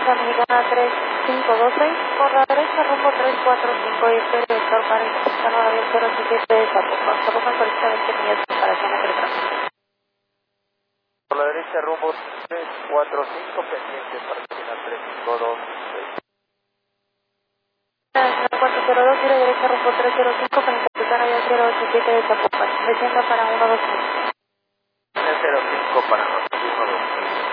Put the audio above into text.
Avenida Mexicana 3512, por la derecha rumbo 345 y este director para Internacional Avión 087 de Zapopan. Zapopan solicita 20 millas de separación entre tránsito. Por la derecha rumbo 345, pendiente para Internacional 352. 402, giro derecha rumbo 305, para Internacional Avión 087 de Zapopan. Descienda para 125. 305 para 125.